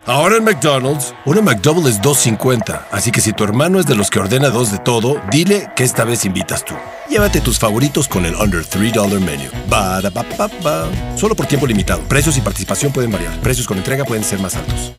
Ahora en McDonald's, una McDouble es $2.50. Así que si tu hermano es de los que ordena dos de todo, dile que esta vez invitas tú. Llévate tus favoritos con el Under $3 Menu. Ba-da-ba-ba-ba. Solo por tiempo limitado. Precios y participación pueden variar. Precios con entrega pueden ser más altos.